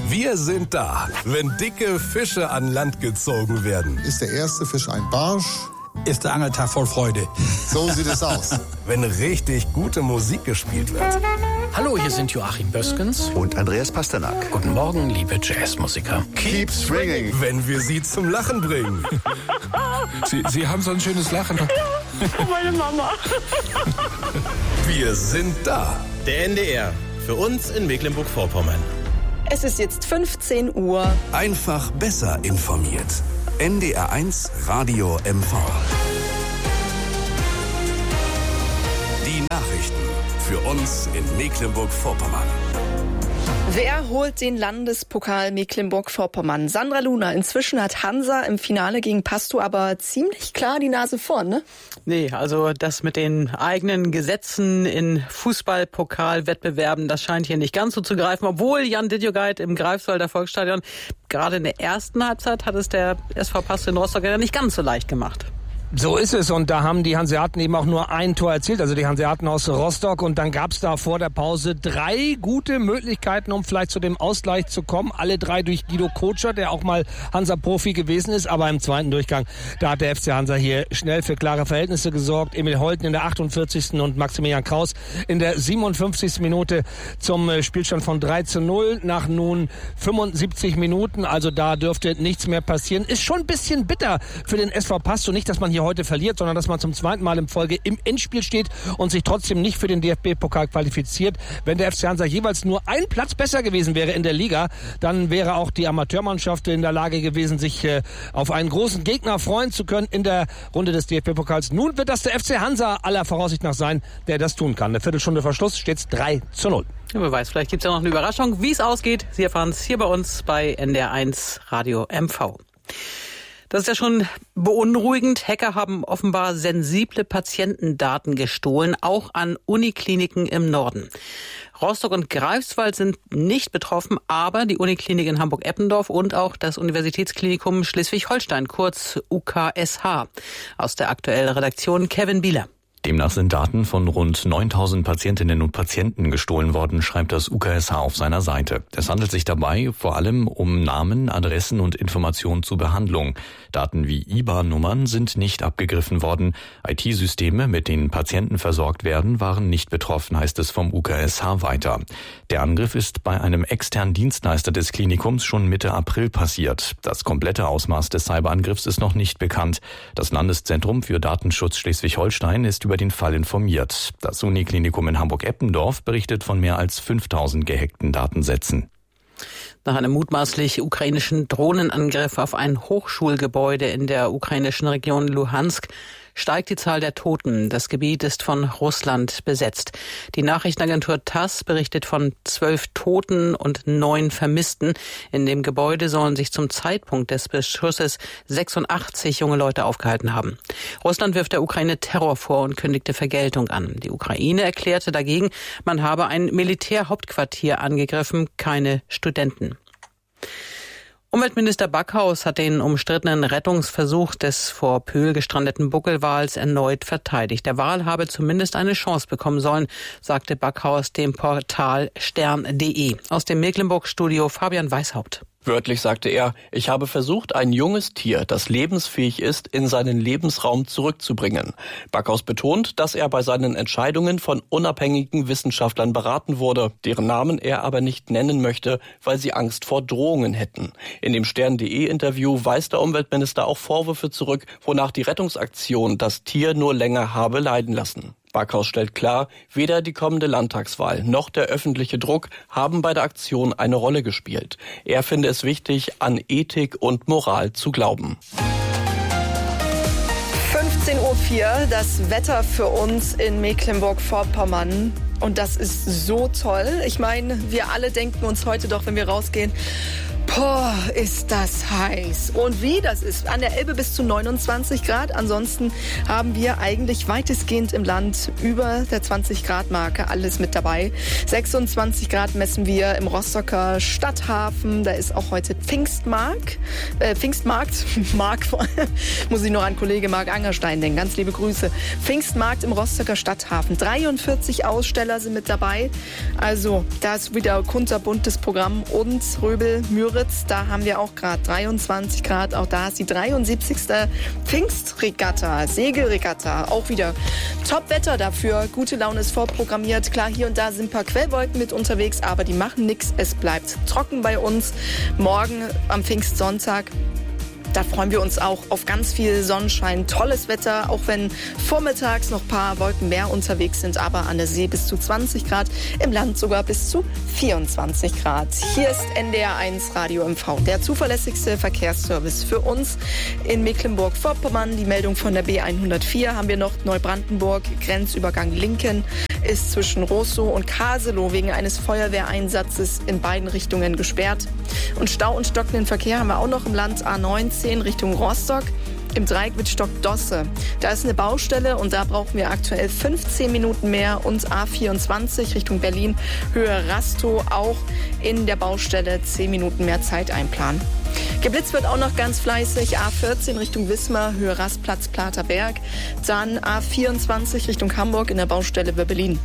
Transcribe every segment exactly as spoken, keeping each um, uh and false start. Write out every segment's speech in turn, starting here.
Wir sind da, wenn dicke Fische an Land gezogen werden. Ist der erste Fisch ein Barsch? Ist der Angeltag voll Freude. So sieht es aus. Wenn richtig gute Musik gespielt wird. Hallo, hier sind Joachim Böskens und Andreas Pasternak. Guten Morgen, liebe Jazzmusiker. Keep swinging. Wenn wir sie zum Lachen bringen. Sie, Sie haben so ein schönes Lachen. Ja, meine Mama. Wir sind da. Der N D R. Für uns in Mecklenburg-Vorpommern. Es ist jetzt fünfzehn Uhr. Einfach besser informiert. N D R eins Radio M V. Die Nachrichten für uns in Mecklenburg-Vorpommern. Wer holt den Landespokal Mecklenburg-Vorpommern? Sandra Luna, inzwischen hat Hansa im Finale gegen Pasto aber ziemlich klar die Nase vorn, ne? Nee, also das mit den eigenen Gesetzen in Fußballpokalwettbewerben, das scheint hier nicht ganz so zu greifen, obwohl Jan Didjogait im Greifswalder Volksstadion gerade in der ersten Halbzeit hat es der S V Pasto in Rostock ja nicht ganz so leicht gemacht. So ist es, und da haben die Hanseaten eben auch nur ein Tor erzielt, also die Hanseaten aus Rostock, und dann gab es da vor der Pause drei gute Möglichkeiten, um vielleicht zu dem Ausgleich zu kommen, alle drei durch Guido Kotscher, der auch mal Hansa-Profi gewesen ist, aber im zweiten Durchgang, da hat der F C Hansa hier schnell für klare Verhältnisse gesorgt. Emil Holten in der achtundvierzigsten und Maximilian Kraus in der siebenundfünfzigsten Minute zum Spielstand von drei zu null nach nun fünfundsiebzig Minuten, also da dürfte nichts mehr passieren. Ist schon ein bisschen bitter für den S V Pasto, nicht, dass man hier heute verliert, sondern dass man zum zweiten Mal in Folge im Endspiel steht und sich trotzdem nicht für den D F B-Pokal qualifiziert. Wenn der F C Hansa jeweils nur ein Platz besser gewesen wäre in der Liga, dann wäre auch die Amateurmannschaft in der Lage gewesen, sich äh, auf einen großen Gegner freuen zu können in der Runde des D F B-Pokals. Nun wird das der F C Hansa aller Voraussicht nach sein, der das tun kann. Eine Viertelstunde vor Schluss steht es drei zu null. Ja, wer weiß, vielleicht gibt es ja noch eine Überraschung. Wie es ausgeht, Sie erfahren es hier bei uns bei N D R eins Radio M V. Das ist ja schon beunruhigend. Hacker haben offenbar sensible Patientendaten gestohlen, auch an Unikliniken im Norden. Rostock und Greifswald sind nicht betroffen, aber die Uniklinik in Hamburg-Eppendorf und auch das Universitätsklinikum Schleswig-Holstein, kurz U K S H. Aus der aktuellen Redaktion Kevin Bieler. Demnach sind Daten von rund neuntausend Patientinnen und Patienten gestohlen worden, schreibt das U K S H auf seiner Seite. Es handelt sich dabei vor allem um Namen, Adressen und Informationen zur Behandlung. Daten wie I B A N-Nummern sind nicht abgegriffen worden. I T-Systeme, mit denen Patienten versorgt werden, waren nicht betroffen, heißt es vom U K S H weiter. Der Angriff ist bei einem externen Dienstleister des Klinikums schon Mitte April passiert. Das komplette Ausmaß des Cyberangriffs ist noch nicht bekannt. Das Landeszentrum für Datenschutz Schleswig-Holstein ist über den Fall informiert. Das Uniklinikum in Hamburg-Eppendorf berichtet von mehr als fünftausend gehackten Datensätzen. Nach einem mutmaßlich ukrainischen Drohnenangriff auf ein Hochschulgebäude in der ukrainischen Region Luhansk steigt die Zahl der Toten. Das Gebiet ist von Russland besetzt. Die Nachrichtenagentur TASS berichtet von zwölf Toten und neun Vermissten. In dem Gebäude sollen sich zum Zeitpunkt des Beschusses sechsundachtzig junge Leute aufgehalten haben. Russland wirft der Ukraine Terror vor und kündigte Vergeltung an. Die Ukraine erklärte dagegen, man habe ein Militärhauptquartier angegriffen, keine Studenten. Umweltminister Backhaus hat den umstrittenen Rettungsversuch des vor Pöhl gestrandeten Buckelwals erneut verteidigt. Der Wal habe zumindest eine Chance bekommen sollen, sagte Backhaus dem Portal stern punkt de. Aus dem Mecklenburg-Studio Fabian Weishaupt. Wörtlich sagte er, ich habe versucht, ein junges Tier, das lebensfähig ist, in seinen Lebensraum zurückzubringen. Backhaus betont, dass er bei seinen Entscheidungen von unabhängigen Wissenschaftlern beraten wurde, deren Namen er aber nicht nennen möchte, weil sie Angst vor Drohungen hätten. In dem stern punkt de Interview weist der Umweltminister auch Vorwürfe zurück, wonach die Rettungsaktion das Tier nur länger habe leiden lassen. Backhaus stellt klar, weder die kommende Landtagswahl noch der öffentliche Druck haben bei der Aktion eine Rolle gespielt. Er finde es wichtig, an Ethik und Moral zu glauben. fünfzehn Uhr vier, das Wetter für uns in Mecklenburg-Vorpommern. Und das ist so toll. Ich meine, wir alle denken uns heute doch, wenn wir rausgehen, Oh, ist das heiß. Und wie das ist, an der Elbe bis zu neunundzwanzig Grad. Ansonsten haben wir eigentlich weitestgehend im Land über der zwanzig Grad Marke alles mit dabei. sechsundzwanzig Grad messen wir im Rostocker Stadthafen. Da ist auch heute Pfingstmarkt. Äh, Pfingstmarkt. Mark, muss ich noch an Kollege Marc Angerstein denken. Ganz liebe Grüße. Pfingstmarkt im Rostocker Stadthafen. dreiundvierzig Aussteller sind mit dabei. Also, da ist wieder kunterbuntes Programm. Und Röbel, Müritz, da haben wir auch gerade dreiundzwanzig Grad. Auch da ist die dreiundsiebzigste Pfingstregatta, Segelregatta. Auch wieder Top-Wetter dafür. Gute Laune ist vorprogrammiert. Klar, hier und da sind ein paar Quellwolken mit unterwegs, aber die machen nichts. Es bleibt trocken bei uns. Morgen am Pfingstsonntag, da freuen wir uns auch auf ganz viel Sonnenschein, tolles Wetter, auch wenn vormittags noch ein paar Wolken mehr unterwegs sind, aber an der See bis zu zwanzig Grad, im Land sogar bis zu vierundzwanzig Grad. Hier ist N D R eins Radio M V, der zuverlässigste Verkehrsservice für uns in Mecklenburg-Vorpommern. Die Meldung von der B hundertvier haben wir noch. Neubrandenburg, Grenzübergang Linken ist zwischen Roßow und Kaselow wegen eines Feuerwehreinsatzes in beiden Richtungen gesperrt. Und Stau und stockenden Verkehr haben wir auch noch im Land. A neunzehn Richtung Rostock im Dreieck mit Stockdosse. Da ist eine Baustelle und da brauchen wir aktuell fünfzehn Minuten mehr. Und A vierundzwanzig Richtung Berlin, Höhe Rastow, auch in der Baustelle zehn Minuten mehr Zeit einplanen. Geblitzt wird auch noch ganz fleißig. A vierzehn Richtung Wismar, Höhe Rastplatz, Platerberg. Dann A vierundzwanzig Richtung Hamburg in der Baustelle Wöbbelin.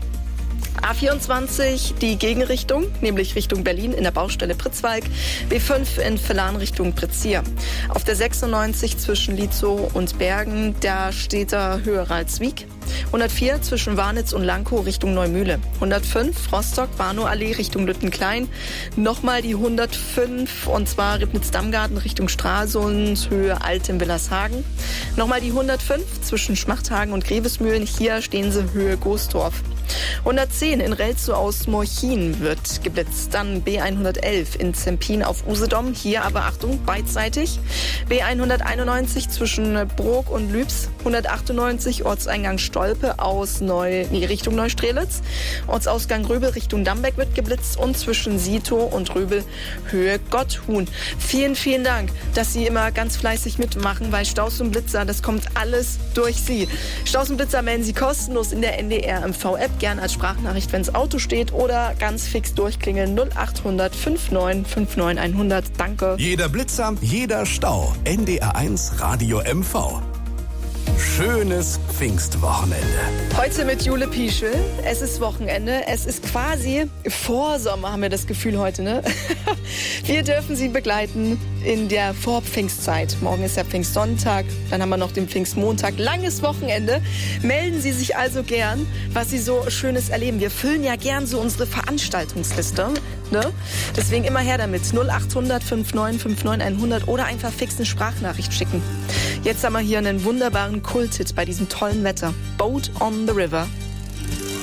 A vierundzwanzig die Gegenrichtung, nämlich Richtung Berlin in der Baustelle Pritzwalk. B fünf in Vellan Richtung Pritzir. Auf der sechsundneunzig zwischen Lietzow und Bergen, da steht da Höhe Ralswiek. hundertvier zwischen Warnitz und Lankow Richtung Neumühle. hundertfünf Rostock, Warnow-Allee Richtung Lüttenklein. Nochmal die hundertfünf und zwar Ribnitz-Dammgarten Richtung Stralsund, Höhe Altem-Willershagen. Nochmal die hundertfünf zwischen Schmachthagen und Grevesmühlen. Hier stehen sie Höhe Goosdorf. hundertzehn in Relzow aus Morchin wird geblitzt. Dann B hundertelf in Zempin auf Usedom. Hier aber Achtung, beidseitig. B hunderteinundneunzig zwischen Brok und Lübs. hundertachtundneunzig Ortseingang Stolpe aus Neu, nee, Richtung Neustrelitz. Ortsausgang Röbel Richtung Dambeck wird geblitzt und zwischen Sitow und Röbel Höhe Gotthuhn. Vielen, vielen Dank, dass Sie immer ganz fleißig mitmachen, weil Staus und Blitzer, das kommt alles durch Sie. Staus und Blitzer melden Sie kostenlos in der N D R M V App, gern als Sprachnachricht, wenn das Auto steht, oder ganz fix durchklingeln null achthundert neunundfünfzig neunundfünfzig hundert. Danke. Jeder Blitzer, jeder Stau. N D R eins Radio M V. Schönes Pfingstwochenende. Heute mit Jule Pieschel. Es ist Wochenende. Es ist quasi Vorsommer, haben wir das Gefühl heute, ne? Wir dürfen Sie begleiten in der Vorpfingstzeit. Morgen ist ja Pfingstsonntag, dann haben wir noch den Pfingstmontag. Langes Wochenende. Melden Sie sich also gern, was Sie so Schönes erleben. Wir füllen ja gern so unsere Veranstaltungsliste, ne? Deswegen immer her damit. null achthundert neunundfünfzig neunundfünfzig hundert oder einfach fix eine Sprachnachricht schicken. Jetzt haben wir hier einen wunderbaren Kulthit bei diesem tollen Wetter. Boat on the River.